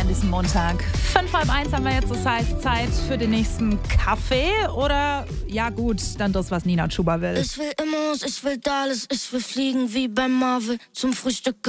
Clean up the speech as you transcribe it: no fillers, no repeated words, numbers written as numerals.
diesem Montag. 12:30 haben wir jetzt, das heißt Zeit für den nächsten Kaffee oder, ja gut, dann das, was Nina Chuba will. Ich will Immos, ich will Dallas, ich will fliegen wie bei Marvel zum Frühstück.